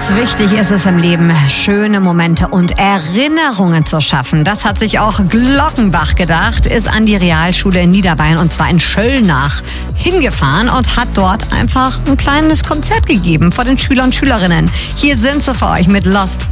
Besonders wichtig ist es im Leben, schöne Momente und Erinnerungen zu schaffen. Das hat sich auch Glockenbach gedacht, ist an die Realschule in Niederbayern und zwar in Schöllnach hingefahren und hat dort einfach ein kleines Konzert gegeben vor den Schülern und Schülerinnen. Hier sind sie für euch mit Lost.